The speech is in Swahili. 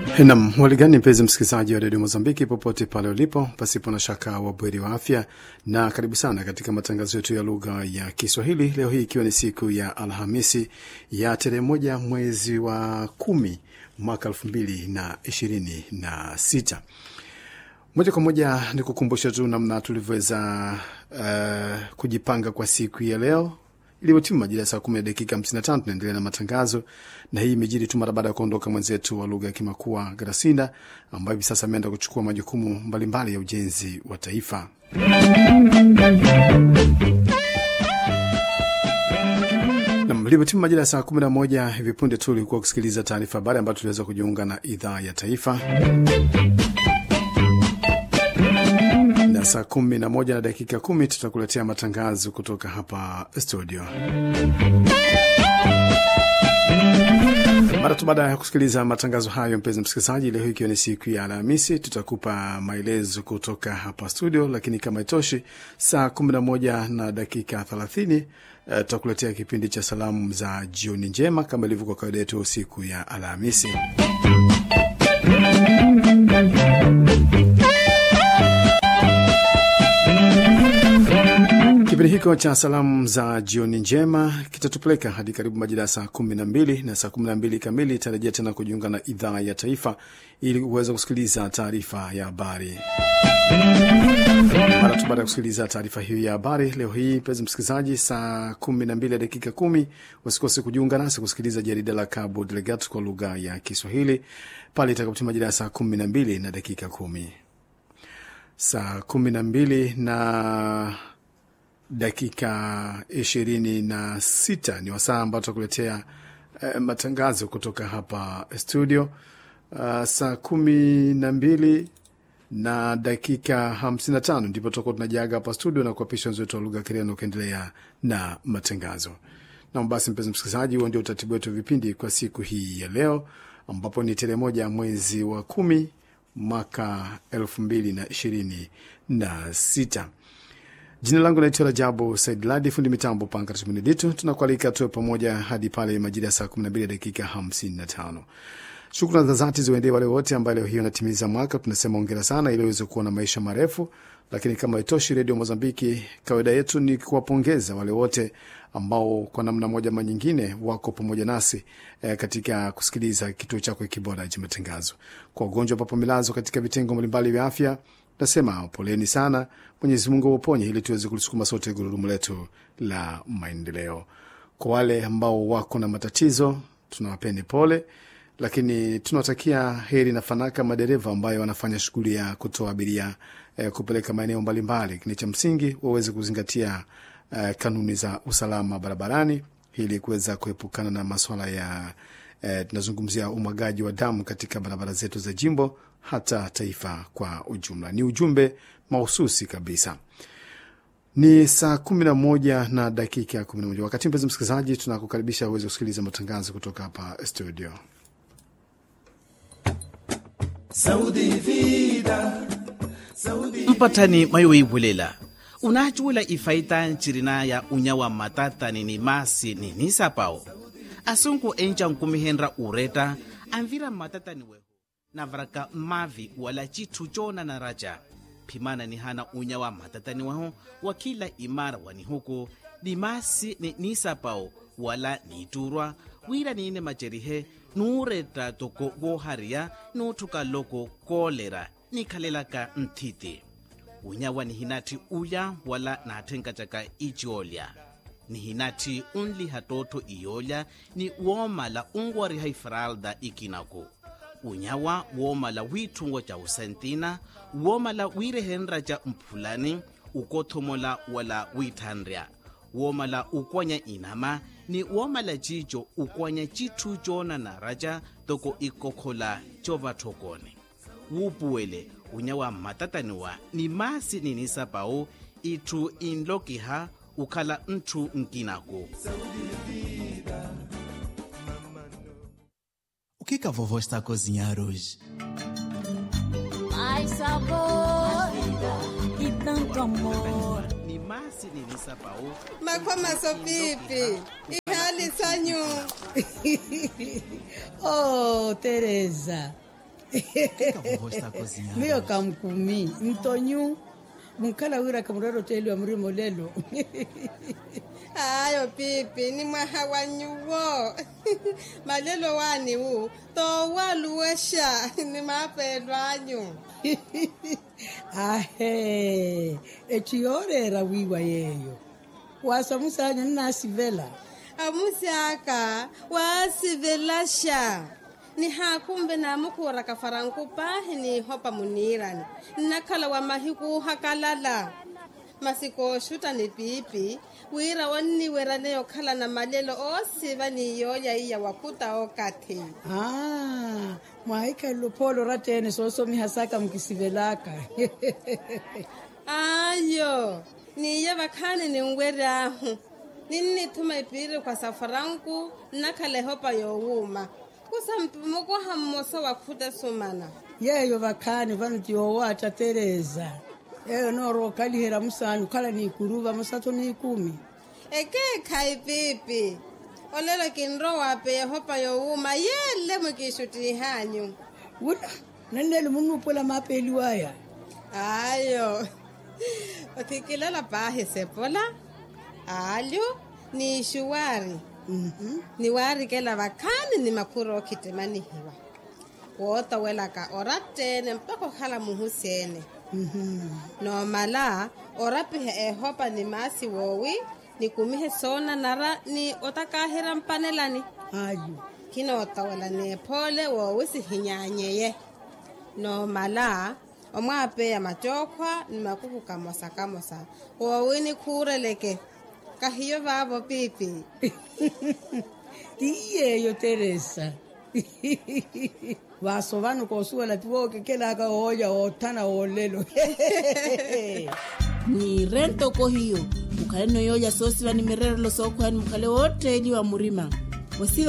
Naam, waligani mpenzi msikilizaji wa Radio Mozambiki popote pale ulipo, pasipo na shaka wabweri wa afya, na karibu sana katika matangazo yetu ya lugha ya Kiswahili. Leo hii ikiwa ni siku ya Alhamisi ya tarehe 1 mwezi wa 10 mwaka 2026. Moja kwa moja ni kukumbusha tu namna tulivyoweza kujipanga kwa siku ya leo. Iliyotimu majira saa 10:55 tunaendelea na matangazo, na hii imejiri tu mara baada ya kuondoka mwenzetu wa lugha ya Kimakua Grasinda, ambaye hivi sasa ameenda kuchukua majukumu mbalimbali ya ujenzi wa taifa. Na iliyotimu majira saa 11 hivi punde tu ulikuwa kusikiliza taarifa habari ambayo tuliweza kujiunga na idhaa ya taifa. Na saa 11:10 tutakuletea matangazo kutoka hapa studio. Mara tu baada ya kusikiliza matangazo hayo, mpenzi msikilizaji, leo ikiwa ni siku ya Alhamisi, tutakupa maelezo kutoka hapa studio, lakini kama itoshi, saa 11:30 tutakuletea kipindi cha salamu za jioni njema kama ilivyo kwa kawaida yetu siku ya Alhamisi. Kipindi hiko cha salamu za jioni njema kitatupeleka hadi karibu majira saa 12, na saa 12 kamili tarejea tena kujiunga na idhaa ya taifa ili uweze kusikiliza taarifa ya habari. Mara tu baada ya kusikiliza taarifa hiyo ya habari leo hii, mpenzi msikilizaji, saa 12:10 usikose kujiunga nasi kusikiliza jarida la Cabo Delgado kwa lugha ya Kiswahili pale itakapotimia majira ya saa 12:10. Saa 12:26 ni wasaa ambao tutakuletea matangazo kutoka hapa studio. Saa 12:55 ndipo tutakuwa tunajaga hapa studio na kuapisha wenzetu wa lugha ya Kireno kuendelea na matangazo. Na basi mpenzi msikilizaji, huo ndio utaratibu wetu vipindi kwa siku hii ya leo, ambapo ni tarehe 1 mwezi wa 10 mwaka 2026. Jina langu naitwa Rajabu Said Ladi, fundi mitambo panga tumini ditu. Tunakualika tuwe pamoja hadi pale majira ya saa 12:55. Shukrani za dhati ziwaendee wale wote ambao leo hiyo natimiza mwaka. Tunasema hongera sana ili uweze kuwa na maisha marefu. Lakini kama itoshi, Radio Mozambiki kawaida yetu ni kuwapongeza wale wote ambao kwa namna moja ama nyingine wako pamoja nasi katika kusikiliza kituo chako kibora cha matangazo. Kwa ugonjwa papo milazo katika vitengo mbalimbali vya afya, nasema poleni sana. Mwenyezi Mungu uponye ili tuweze kulisukuma sote gurudumu letu la maendeleo. Kwa wale ambao wako na matatizo, tunawapeni pole, lakini tunawatakia heri na fanaka madereva ambayo wanafanya shughuli ya kutoa abiria kupeleka maeneo mbalimbali. Kile cha msingi waweze kuzingatia kanuni za usalama barabarani ili kuweza kuepukana na masuala ya tunazungumzia umwagaji wa damu katika barabara zetu za jimbo hata taifa kwa ujumla. Ni ujumbe mahususi kabisa. Ni saa 11:11. Wakati mpenzi msikilizaji, tunakukaribisha uweze kusikiliza matangazo kutoka hapa studio. Saudi vida, Saudi mpatani mayoyi bulela. Unachula ifaita nchirina ya unyawa matata nini masi nini sapao. Asunku encha nkumihenra ureta, anvira matata ni weho. Navraka mavi wala chitu chona na raja. Pimana ni hana unyawa matata ni weho, wakila imara wani huku, ni masi ni sapao wala ni turwa, wira ni ine macherihe, nureta toko goharia, nutuka loko kolera, ni kalelaka ntiti. Unyawa ni hinati uya wala na tenka chaka ichiolya. Ni hinati unli hatoto iolya ni uomala ungwari haifralda ikinako. Unyawa uomala witungo cha usentina, uomala wirehenra cha mpulani, ukothomola wala withandria. Uomala ukwanya inama ni uomala chicho ukwanya chitu chona na raja toko ikokhola chova thokone. Wupuwele unyawa matataniwa ni masi ninisa pao itu inlokiha ukala ntu nkinako. O que a vovó está a cozinhar hoje? Mais sabor e tanto amor. Ni masi ninisa pao. Makwama sopipi. Ihali sanyo. Oh, Teresa. que a vovó está a cozinhar Mio hoje? kamkumi, mtonyu, munkala wira kamurero teli wa mrimo lelo. Ayo pipi ni mahawanyuwo. Malelo wani wu. To waluwesha ni mapelwanyu. Ahe, echiorera wiwa yeyo. Wasamusanya nasivela. Amusiaka wasivelasha. Ni hakumbe na mukura kafaranku pahi ni hopa munirani. Nakala wa mahiku hakalala. Masiko shuta ni pipi. Wira wani werane yokala na malelo osiva ni yoya iya wakuta okati. Mwaika lupolo ratene soso mihasaka mkisivelaka. Ayo, ni ya bakane ni ngwere ahu. Nini tuma ipiri kwa safaranku nakale hopa yowuma. Kusa mpumuko hamoso wakuta sumana. Yeyo bakani vanuti owata Teresa. Yeyo noro kalihera musanu kala ni kuruva musato ni 10. Eke kai pipi. Olelo kinro wape hopa yowuma yele mukishuti hanyu. Wula, nanele munupula mapeli waya. Ayo. Otikilela pahe sepola. Alyo ni shuwari. Ni wari kela bakani ni makuro kitemani hiwa. Wota welaka oratene mpako hala muhusene. No mala orapihe hopa ni masi wowi ni kumihe sona nara ni otakahira mpanelani. Ayo. Kino otawela ni pole wowi si hinyanyeye. No mala omwape ya machokwa ni makuku kamosa. Wowi ni kureleke. Kahiyo babo pipi. Iyeyo Teresa. Vaso vanu kosuela tuwoke kela ka hoya otana olelo. Ni rento kohiyo. Mukale no yoya sosi vani mirero lo soko hani mukale wote ili wa murima. Wasi